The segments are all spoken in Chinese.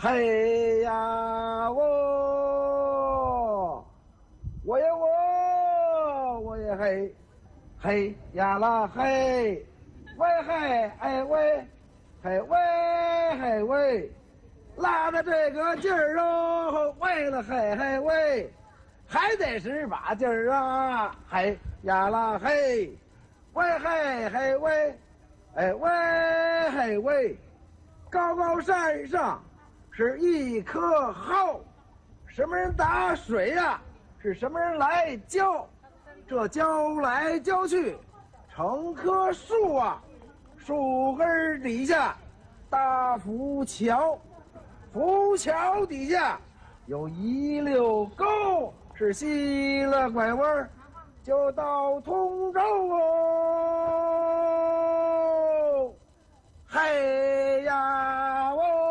嘿呀我也我也嘿，嘿呀啦嘿，喂嘿哎喂，嘿喂嘿喂，拉的这个劲儿哦，为了嘿嘿喂，还得是把劲儿啊，嘿呀啦嘿，喂嘿嘿喂，哎喂嘿喂，高高山上是一棵蒿，什么人打水呀？是什么人来浇？这浇来浇去，成棵树啊！树根底下大浮桥，浮桥底下有一溜沟，是西了拐弯就到通州哦。嘿呀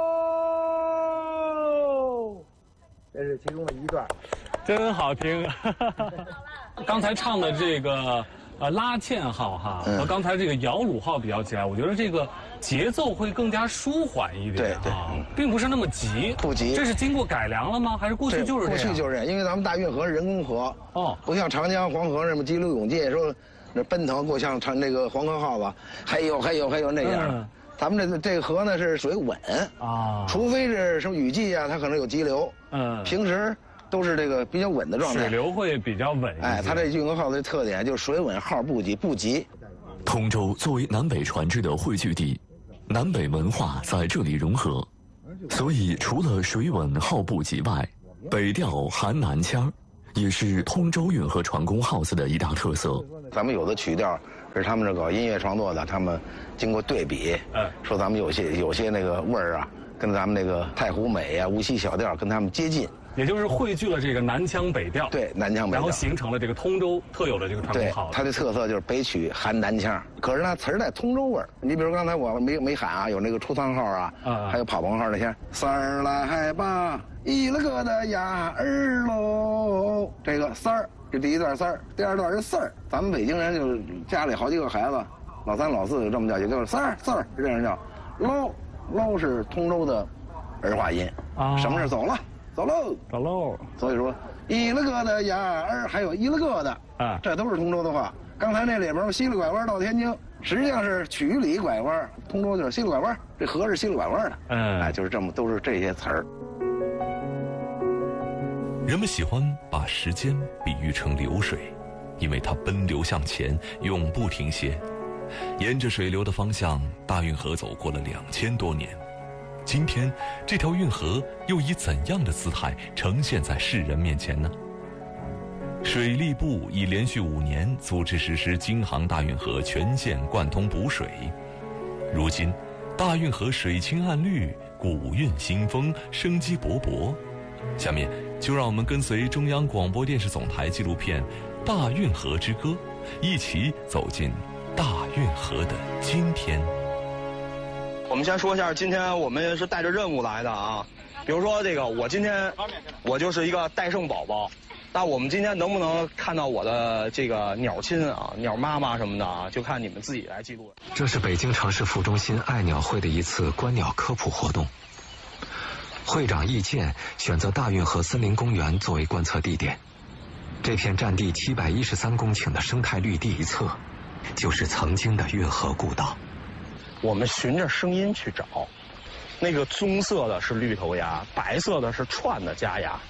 哦，这是其中的一段。 真好听，刚才唱的这个拉纤号哈，和刚才这个摇橹号比较起来，我觉得这个节奏会更加舒缓一点啊，并不是那么急， 不急。 这是经过改良了吗？还是过去就是这样？ 过去就是这样，因为咱们大运河是人工河哦，不像长江、黄河什么激流勇进，说那奔腾过像唱那个黄河号子，还有那样。咱们这个河呢是水稳啊，除非是什么雨季啊，它可能有急流。平时都是这个比较稳的状态， 水流会比较稳一些。 哎，它这运河号的特点就是水稳号不急。 通州作为南北船只的汇聚地，南北文化在这里融合，所以除了水稳号不急外，北调含南腔也是通州运河船工 house 的一大特色。 咱们有的曲调是他们这个音乐创作的，他们经过对比，说咱们有些那个味儿啊，跟咱们那个太湖美啊、无锡小调跟他们接近。 也就是汇聚了这个南腔北调， 对，南腔北调， 然后形成了这个通州特有的这个传统号。 它的特色就是北曲含南腔，可是呢词儿带通州味儿。你比如刚才我没喊啊，有那个出仓号啊，还有跑棚号那些。三儿来吧，一了个的呀儿喽，这个三儿，这第一段三儿，第二段是四儿。咱们北京人就家里好几个孩子，老三老四就这么叫，也就是三儿四儿，是这样叫。喽是通州的儿化音啊，什么是走了？走喽！所以说，一了个的呀儿，还有一了个的啊，这都是通州的话。刚才那里边西了拐弯到天津，实际上是曲里拐弯，通州就是西了拐弯，这河是西了拐弯的。哎，就是这么都是这些词儿。 人们喜欢把时间比喻成流水，因为它奔流向前，永不停歇。沿着水流的方向，大运河走过了2000多年。今天，这条运河又以怎样的姿态呈现在世人面前呢？水利部已连续5年组织实施京杭大运河全线贯通补水。如今，大运河水清岸绿，古韵新风，生机勃勃。下面就让我们跟随中央广播电视总台纪录片《大运河之歌》，一起走进大运河的今天。 我们先说一下，今天我们是带着任务来的啊。比如说这个，我就是一个戴胜宝宝，那我们今天能不能看到我的这个鸟亲啊、鸟妈妈什么的啊，就看你们自己来记录。 这是北京城市副中心爱鸟会的一次观鸟科普活动。会长易建选择大运河森林公园作为观测地点，这片占地713公顷的生态绿地一侧，就是曾经的运河故道。 我们循着声音去找，那个棕色的是绿头鸭，白色的是串的家鸭。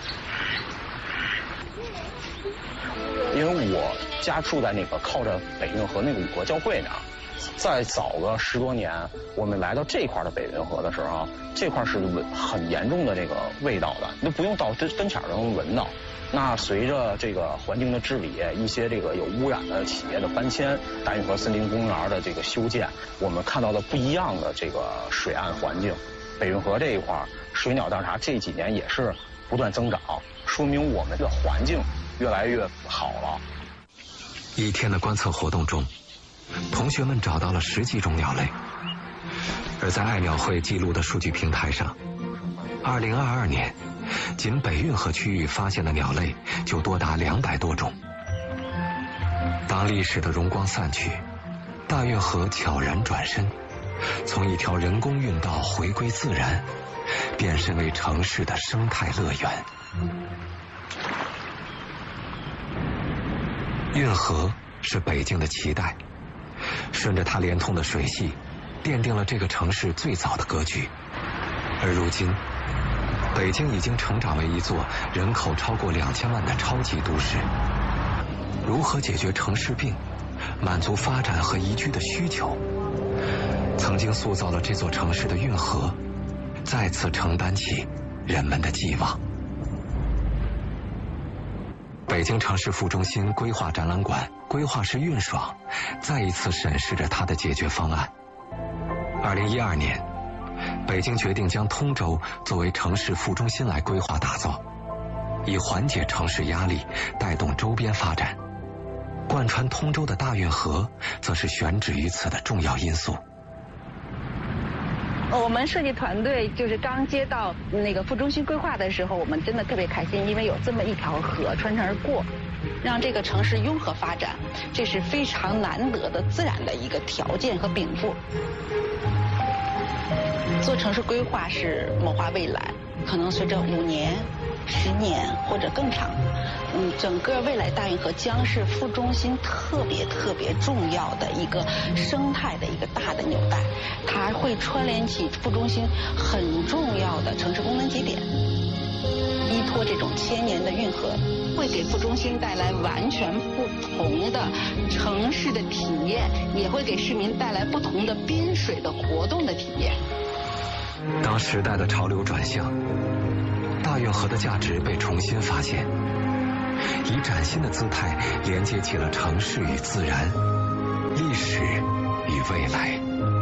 因为我家住在那个靠着北运河那个五河交汇那儿，再早个10多年，我们来到这块的北运河的时候，这块是很严重的这个味道的，你都不用到跟前儿都能闻到。那随着这个环境的治理，一些这个有污染的企业的搬迁，大运河森林公园的这个修建，我们看到的不一样的这个水岸环境。北运河这一块水鸟调查这几年也是不断增长，说明我们的环境越来越好了。 一天的观测活动中，同学们找到了10几种鸟类，而在爱鸟会记录的数据平台上，2022年仅北运河区域发现的鸟类就多达200多种。当历史的荣光散去，大运河悄然转身，从一条人工运道回归自然， 变身为城市的生态乐园。运河是北京的脐带，顺着它连通的水系，奠定了这个城市最早的格局。而如今，北京已经成长为一座人口超过2000万的超级都市。如何解决城市病，满足发展和宜居的需求？曾经塑造了这座城市的运河，再次承担起人们的寄望。北京城市副中心规划展览馆规划师运爽再一次审视着它的解决方案。2012年，北京决定将通州作为城市副中心来规划打造，以缓解城市压力，带动周边发展。贯穿通州的大运河则是选址于此的重要因素。 我们设计团队就是刚接到那个副中心规划的时候，我们真的特别开心，因为有这么一条河穿城而过，让这个城市拥河发展，这是非常难得的自然的一个条件和禀赋。做城市规划是谋划未来，可能随着5年、10年或者更长，整个未来大运河将是副中心特别重要的一个生态的一个大的纽带，它会串联起副中心很重要的城市功能节点，依托这种1000年的运河，会给副中心带来完全不同的城市的体验，也会给市民带来不同的滨水的活动的体验。 当时代的潮流转向，大运河的价值被重新发现，以崭新的姿态连接起了城市与自然、历史与未来。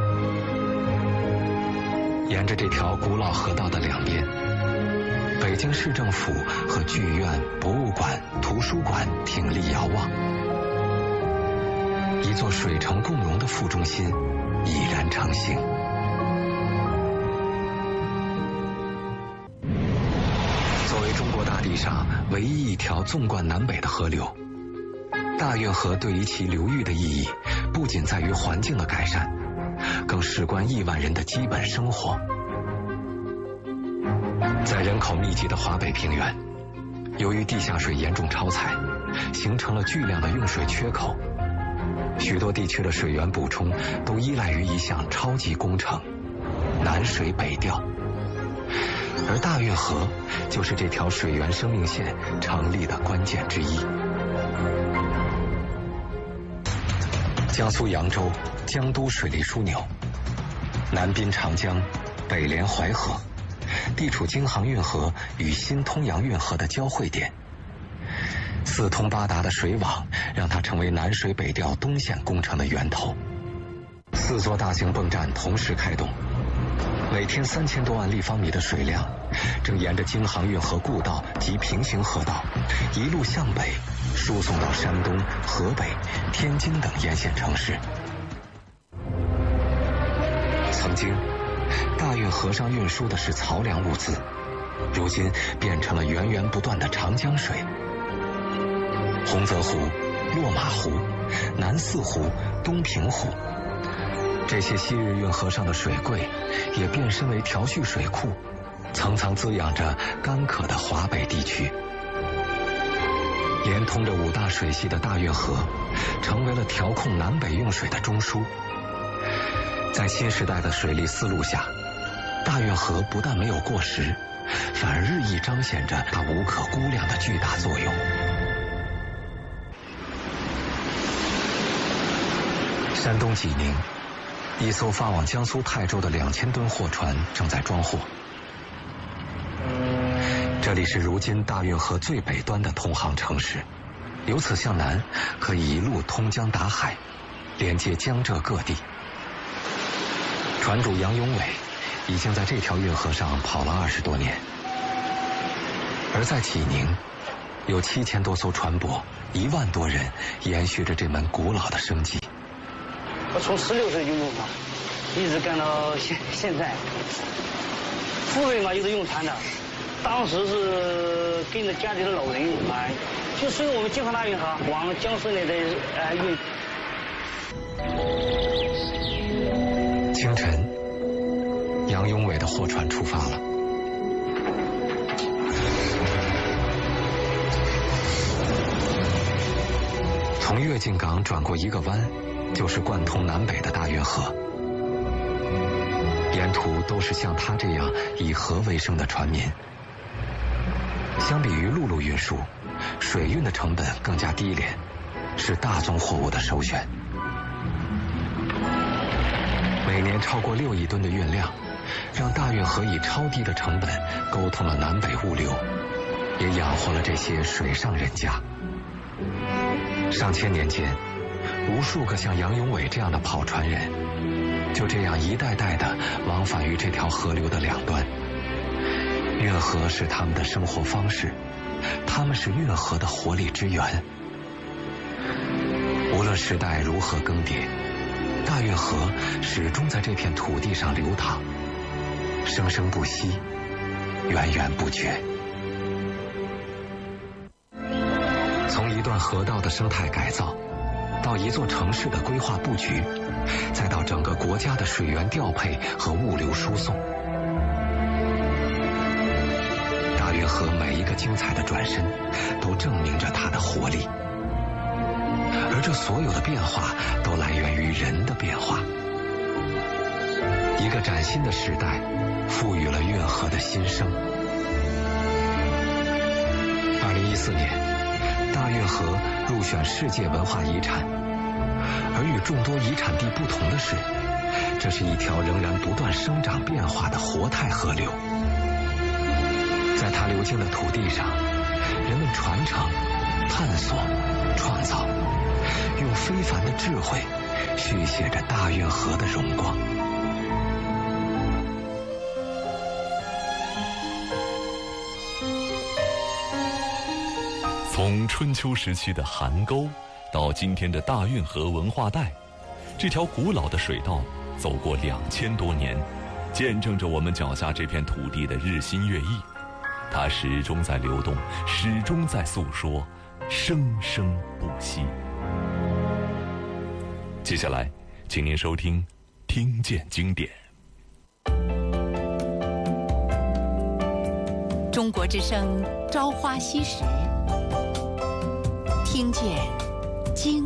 沿着这条古老河道的两边，北京市政府和剧院、博物馆、图书馆挺立遥望，一座水城共融的副中心已然成型。作为中国大地上唯一一条纵贯南北的河流，大运河对于其流域的意义，不仅在于环境的改善，更事关亿万人的基本生活。在人口密集的华北平原，由于地下水严重超采，形成了巨量的用水缺口，许多地区的水源补充都依赖于一项超级工程——南水北调。而大运河就是这条水源生命线成立的关键之一。江苏扬州江都水利枢纽，南滨长江，北连淮河，地处京杭运河与新通扬运河的交汇点。四通八达的水网让它成为南水北调东线工程的源头。4座大型泵站同时开动，每天3000多万立方米的水量正沿着京杭运河故道及平行河道一路向北输送到山东、河北、天津等沿线城市。曾经大运河上运输的是漕粮物资，如今变成了源源不断的长江水。洪泽湖、落马湖、南四湖、东平湖，这些昔日运河上的水柜也变身为调蓄水库，层层滋养着干渴的华北地区。连通着5大水系的大运河成为了调控南北用水的中枢。在新时代的水利思路下，大运河不但没有过时，反而日益彰显着它无可估量的巨大作用。山东济宁，一艘发往江苏泰州的2000吨货船正在装货。这里是如今大运河最北端的通航城市，由此向南可以一路通江达海，连接江浙各地。船主杨永伟已经在这条运河上跑了20多年，而在济宁，有7000多艘船舶，1万多人延续着这门古老的生计。 我从16岁就用它，一直干到现在。父辈嘛就是用船的，当时是跟着家里的老人用船，就随着我们京杭大运河往江苏那的运。 清晨，杨永伟的货船出发了。 从跃进港转过一个弯，就是贯通南北的大运河。沿途都是像他这样以河为生的船民。相比于陆路运输，水运的成本更加低廉，是大宗货物的首选。每年超过6亿吨的运量，让大运河以超低的成本沟通了南北物流，也养活了这些水上人家。上千年间，无数个像杨永伟这样的跑船人，就这样一代代的往返于这条河流的两端。运河是他们的生活方式，他们是运河的活力之源。无论时代如何更迭，大运河始终在这片土地上流淌，生生不息，源源不绝。从一段河道的生态改造，到一座城市的规划布局，再到整个国家的水源调配和物流输送，大运河每一个精彩的转身，都证明着它的活力。而这所有的变化，都来源于人的变化。一个崭新的时代，赋予了运河的新生。2014年，大运河入选世界文化遗产。而与众多遗产地不同的是，这是一条仍然不断生长变化的活态河流。在它流经的土地上，人们传承、探索、创造，用非凡的智慧续写着大运河的荣光。 从春秋时期的邗沟到今天的大运河文化带，这条古老的水道走过2000多年，见证着我们脚下这片土地的日新月异。它始终在流动，始终在诉说，生生不息。接下来，请您收听《听见经典》。 中国之声《朝花夕拾》，听见经